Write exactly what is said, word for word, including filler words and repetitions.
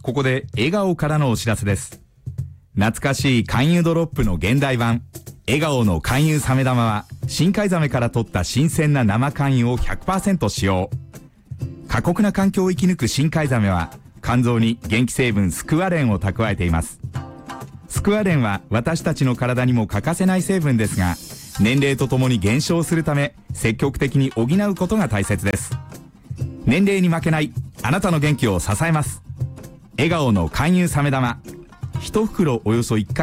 ここで笑顔からのお知らせです。懐かしい肝油ドロップの現代版、笑顔の肝油サメ玉は、深海ザメから取った新鮮な生肝油を ひゃくパーセント 使用。過酷な環境を生き抜く深海ザメは、肝臓に元気成分スクワレンを蓄えています。スクワレンは私たちの体にも欠かせない成分ですが、年齢とともに減少するため、積極的に補うことが大切です。年齢に負けない、あなたの元気を支えます。笑顔の肝油サメ玉。一袋およそいっかい